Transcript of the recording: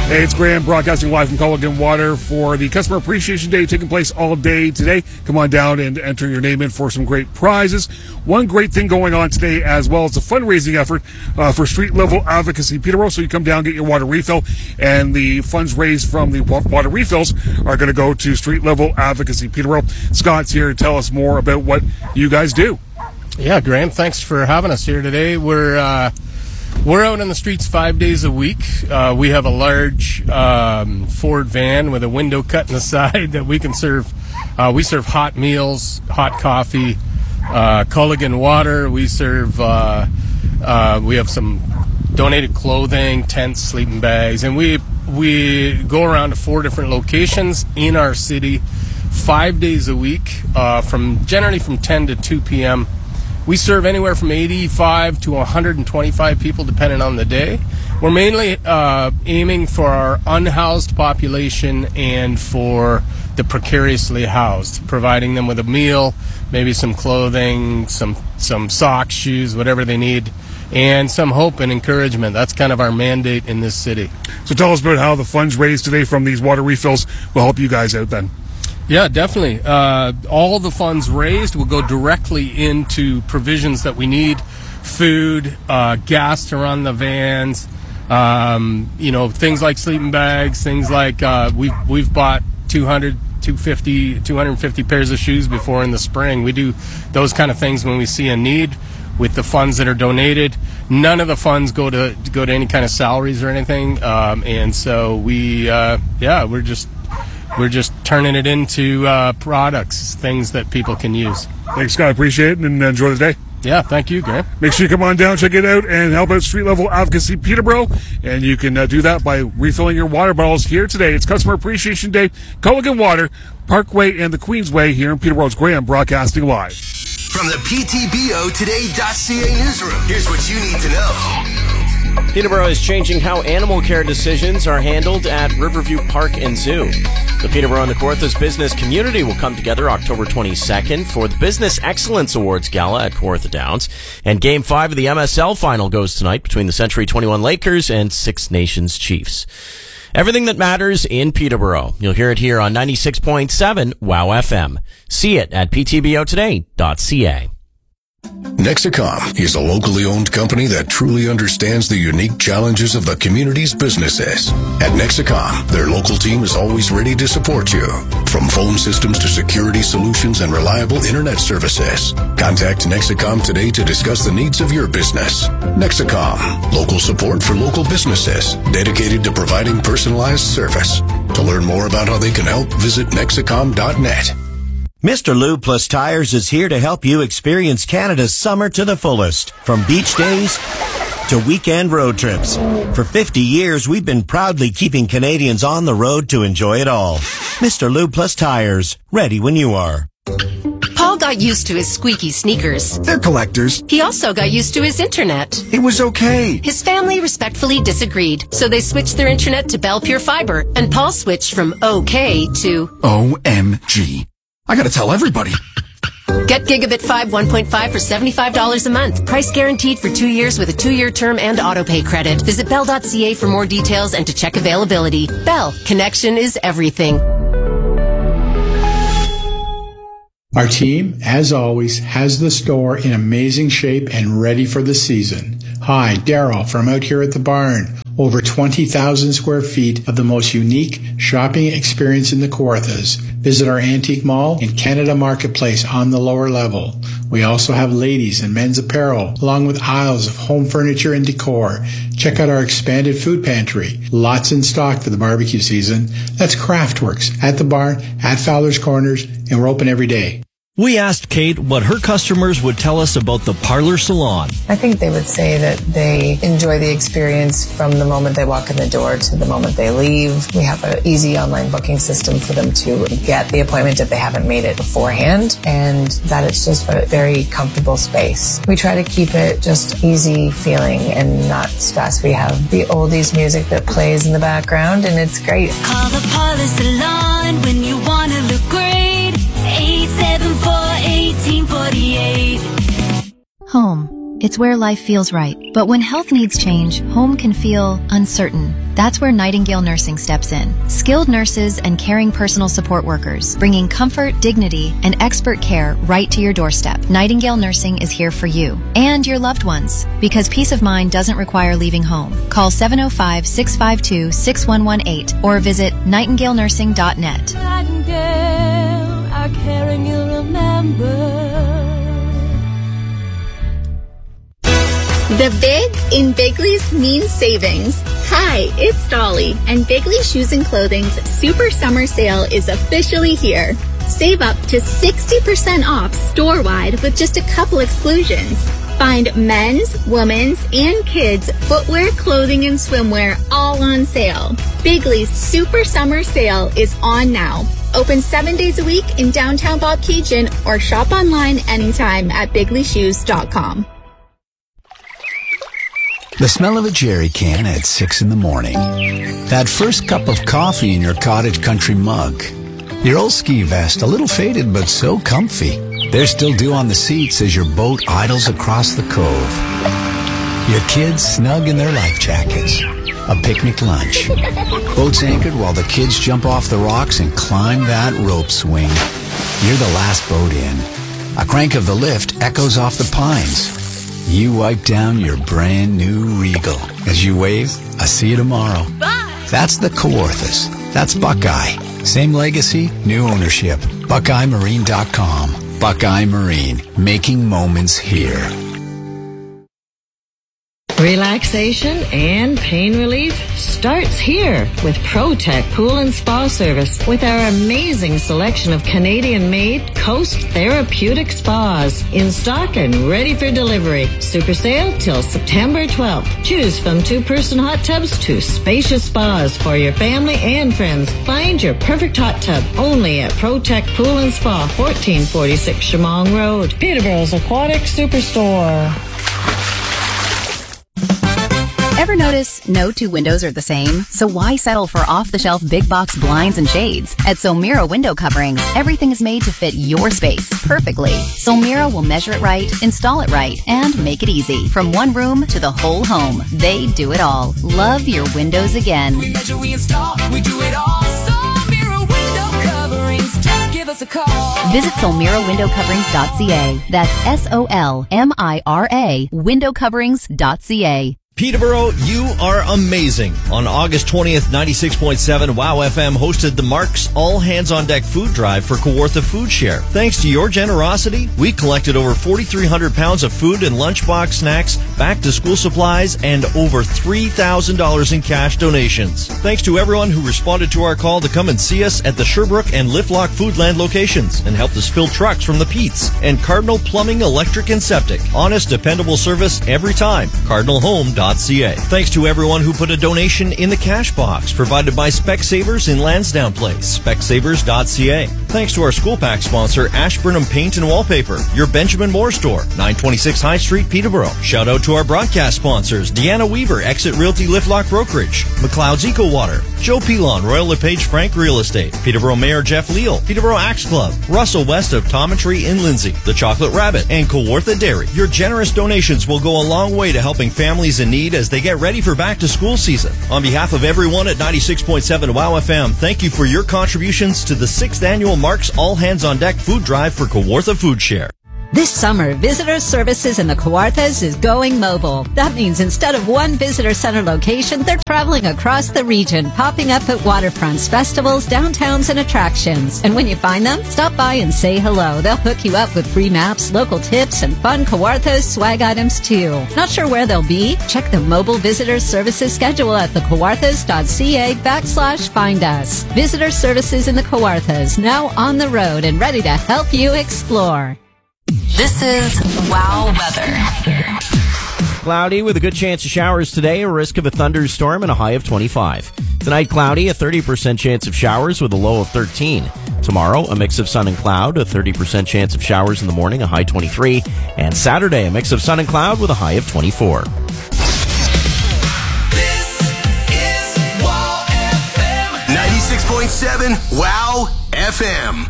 Hey, it's Graham broadcasting live from Culligan Water for the Customer Appreciation Day taking place all day today. Come on down and enter your name in for some great prizes. One great thing going on today as well is a fundraising effort for Street Level Advocacy Peterborough. So you come down, get your water refill, and the funds raised from the water refills are going to go to Street Level Advocacy Peterborough. Scott's here to tell us more about what you guys do. Yeah, Graham, thanks for having us here today. We're out on the streets 5 days a week. We have a large Ford van with a window cut in the side that we can serve. We serve hot meals, hot coffee, Culligan water. We serve. We have some donated clothing, tents, sleeping bags, and we go around to 4 different locations in our city 5 days a week, generally from 10 to 2 p.m. We serve anywhere from 85 to 125 people, depending on the day. We're mainly aiming for our unhoused population and for the precariously housed, providing them with a meal, maybe some clothing, some socks, shoes, whatever they need, and some hope and encouragement. That's kind of our mandate in this city. So tell us about how the funds raised today from these water refills will help you guys out then. Yeah, definitely. All the funds raised will go directly into provisions that we need: food, gas to run the vans, things like sleeping bags, things like we've bought 250 pairs of shoes before in the spring. We do those kind of things when we see a need with the funds that are donated. None of the funds go to any kind of salaries or anything, and so we're just turning it into products, things that people can use. Thanks, Scott. Appreciate it, and enjoy the day. Yeah, thank you, Graham. Make sure you come on down, check it out, and help out Street Level Advocacy Peterborough. And you can do that by refilling your water bottles here today. It's Customer Appreciation Day. Culligan Water, Parkway, and the Queensway here in Peterborough. It's Graham broadcasting live. From the PTBOtoday.ca newsroom, here's what you need to know. Peterborough is changing how animal care decisions are handled at Riverview Park and Zoo. The Peterborough and the Kawarthas business community will come together October 22nd for the Business Excellence Awards Gala at Kawartha Downs. And Game 5 of the MSL final goes tonight between the Century 21 Lakers and Six Nations Chiefs. Everything that matters in Peterborough. You'll hear it here on 96.7 WOW FM. See it at ptbotoday.ca. Nexicom is a locally owned company that truly understands the unique challenges of the community's businesses. At Nexicom, their local team is always ready to support you. From phone systems to security solutions and reliable internet services. Contact Nexicom today to discuss the needs of your business. Nexicom, local support for local businesses, dedicated to providing personalized service. To learn more about how they can help, visit nexicom.net. Mr. Lube Plus Tires is here to help you experience Canada's summer to the fullest. From beach days to weekend road trips. For 50 years, we've been proudly keeping Canadians on the road to enjoy it all. Mr. Lube Plus Tires, ready when you are. Paul got used to his squeaky sneakers. They're collectors. He also got used to his internet. It was okay. His family respectfully disagreed, so they switched their internet to Bell Pure Fiber, and Paul switched from OK to OMG. I gotta tell everybody. Get Gigabit 5 1.5 for $75 a month. Price guaranteed for 2 years with a 2-year term and autopay credit. Visit bell.ca for more details and to check availability. Bell. Connection is everything. Our team, as always, has the store in amazing shape and ready for the season. Hi, Daryl from out here at the barn. Over 20,000 square feet of the most unique shopping experience in the Kawarthas. Visit our antique mall in Canada Marketplace on the lower level. We also have ladies and men's apparel, along with aisles of home furniture and decor. Check out our expanded food pantry. Lots in stock for the barbecue season. That's Craftworks at the barn, at Fowler's Corners, and we're open every day. We asked Kate what her customers would tell us about the Parlor Salon. I think they would say that they enjoy the experience from the moment they walk in the door to the moment they leave. We have an easy online booking system for them to get the appointment if they haven't made it beforehand, and that it's just a very comfortable space. We try to keep it just easy feeling and not stress. We have the oldies music that plays in the background, and it's great. Call the Parlor Salon when you want to look great. 874-1848. Home. It's where life feels right. But when health needs change, home can feel uncertain. That's where Nightingale Nursing steps in. Skilled nurses and caring personal support workers, bringing comfort, dignity, and expert care right to your doorstep. Nightingale Nursing is here for you and your loved ones, because peace of mind doesn't require leaving home. Call 705-652-6118 or visit nightingalenursing.net. Nightingale, our caring you'll remember. The big in Bigley's means savings. Hi, it's Dolly, and Bigley Shoes and Clothing's Super Summer Sale is officially here. Save up to 60% off store-wide with just a couple exclusions. Find men's, women's, and kids' footwear, clothing, and swimwear all on sale. Bigley's Super Summer Sale is on now. Open 7 days a week in downtown Bobcaygeon or shop online anytime at bigleyshoes.com. The smell of a jerry can at 6 in the morning. That first cup of coffee in your cottage country mug. Your old ski vest, a little faded but so comfy. There's still dew on the seats as your boat idles across the cove. Your kids snug in their life jackets. A picnic lunch. Boats anchored while the kids jump off the rocks and climb that rope swing. You're the last boat in. A crank of the lift echoes off the pines. You wipe down your brand new Regal. As you wave, I see you tomorrow. Bye! That's the Kawarthas. That's Buckeye. Same legacy, new ownership. BuckeyeMarine.com. Buckeye Marine. Making moments here. Relaxation and pain relief starts here with ProTech Pool and Spa Service. With our amazing selection of Canadian-made Coast Therapeutic Spas in stock and ready for delivery. Super sale till September 12th. Choose from 2-person hot tubs to spacious spas for your family and friends. Find your perfect hot tub only at ProTech Pool and Spa, 1446 Chemong Road, Peterborough's Aquatic Superstore. Ever notice no two windows are the same? So why settle for off-the-shelf big box blinds and shades? At Somira Window Coverings, everything is made to fit your space perfectly. Somira will measure it right, install it right, and make it easy. From one room to the whole home, they do it all. Love your windows again. We measure, we install, we do it all. Somira Window Coverings, just give us a call. Visit SomiraWindowCoverings.ca. That's SOLMIRA windowcoverings.ca. Peterborough, you are amazing. On August 20th, 96.7 WOW FM hosted the Mark's All Hands on Deck food drive for Kawartha Food Share. Thanks to your generosity, we collected over 4,300 pounds of food and lunchbox snacks, back to school supplies, and over $3,000 in cash donations. Thanks to everyone who responded to our call to come and see us at the Sherbrooke and Liftlock Foodland locations and helped us fill trucks from the Pete's and Cardinal Plumbing, Electric, and Septic. Honest, dependable service every time. CardinalHome.ca. Thanks to everyone who put a donation in the cash box provided by Specsavers in Lansdowne Place. Specsavers.ca. Thanks to our school pack sponsor, Ashburnham Paint and Wallpaper, your Benjamin Moore store, 926 High Street, Peterborough. Shout out to our broadcast sponsors, Deanna Weaver, Exit Realty Liftlock Brokerage, McLeod's Eco Water, Joe Pilon, Royal LePage Frank Real Estate, Peterborough Mayor Jeff Leal, Peterborough Axe Club, Russell West of Tom and Tree in Lindsay, The Chocolate Rabbit, and Kawartha Dairy. Your generous donations will go a long way to helping families in need as they get ready for back-to-school season. On behalf of everyone at 96.7 WOW FM, thank you for your contributions to the 6th Annual Mark's All Hands on Deck food drive for Kawartha Food Share. This summer, Visitor Services in the Kawarthas is going mobile. That means instead of one visitor center location, they're traveling across the region, popping up at waterfronts, festivals, downtowns, and attractions. And when you find them, stop by and say hello. They'll hook you up with free maps, local tips, and fun Kawarthas swag items too. Not sure where they'll be? Check the mobile Visitor Services schedule at thekawarthas.ca/find us. Visitor Services in the Kawarthas, now on the road and ready to help you explore. This is WOW Weather. Cloudy with a good chance of showers today, a risk of a thunderstorm, and a high of 25. Tonight, cloudy, a 30% chance of showers with a low of 13. Tomorrow, a mix of sun and cloud, a 30% chance of showers in the morning, a high 23. And Saturday, a mix of sun and cloud with a high of 24. This is WOW FM. 96.7 WOW FM.